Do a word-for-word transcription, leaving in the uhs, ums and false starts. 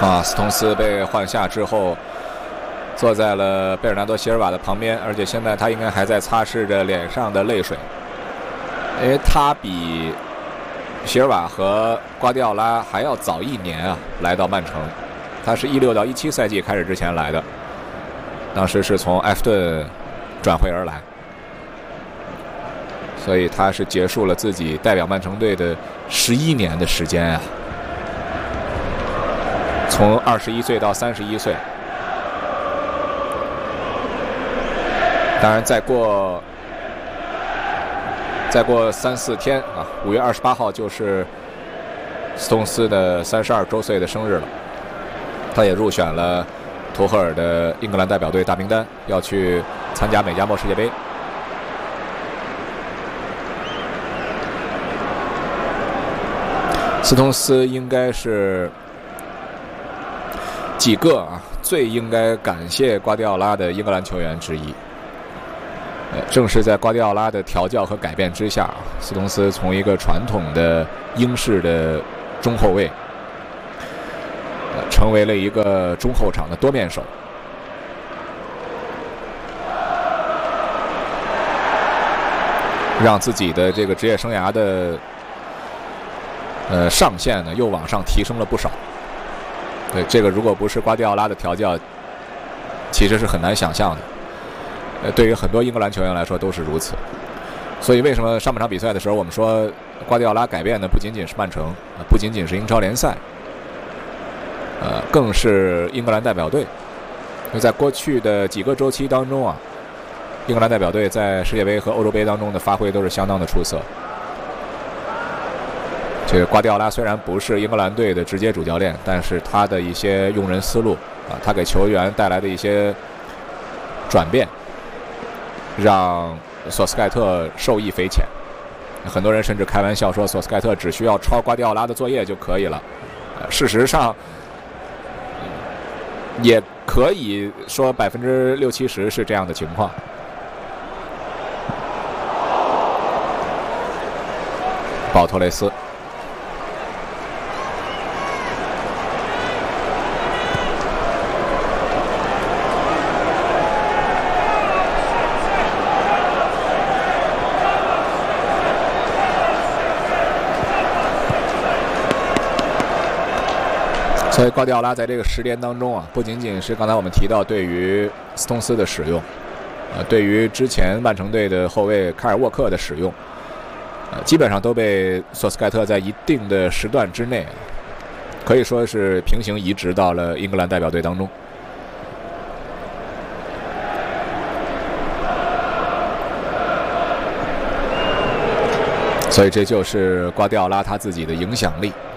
啊，斯通斯被换下之后，坐在了贝尔纳多·席尔瓦的旁边，而且现在他应该还在擦拭着脸上的泪水，因为他比席尔瓦和瓜迪奥拉还要早一年啊来到曼城，他是一六到一七赛季开始之前来的，当时是从埃弗顿转会而来，所以他是结束了自己代表曼城队的十一年的时间啊。从二十一岁到三十一岁，当然再过再过三四天啊，五月二十八号就是斯通斯的三十二周岁的生日了。他也入选了图赫尔的英格兰代表队大名单，要去参加美加墨世界杯。斯通斯应该是几个啊最应该感谢瓜迪奥拉的英格兰球员之一。呃，正是在瓜迪奥拉的调教和改变之下，斯通斯从一个传统的英式的中后卫，呃，成为了一个中后场的多面手。让自己的这个职业生涯的呃上限呢又往上提升了不少。对，这个如果不是瓜迪奥拉的调教，其实是很难想象的。呃，对于很多英格兰球员来说都是如此。所以为什么上半场比赛的时候我们说瓜迪奥拉改变的不仅仅是曼城，不仅仅是英超联赛，呃，更是英格兰代表队。因为在过去的几个周期当中啊，英格兰代表队在世界杯和欧洲杯当中的发挥都是相当的出色。这个瓜迪奥拉虽然不是英格兰队的直接主教练，但是他的一些用人思路啊，他给球员带来的一些转变，让索斯盖特受益匪浅。很多人甚至开玩笑说，索斯盖特只需要抄瓜迪奥拉的作业就可以了。呃、事实上，也可以说百分之六七十是这样的情况。保托雷斯。所以瓜迪奥拉在这个十年当中啊，不仅仅是刚才我们提到对于斯通斯的使用，呃，对于之前曼城队的后卫卡尔沃克的使用，呃，基本上都被索斯盖特在一定的时段之内，可以说是平行移植到了英格兰代表队当中。所以这就是瓜迪奥拉他自己的影响力。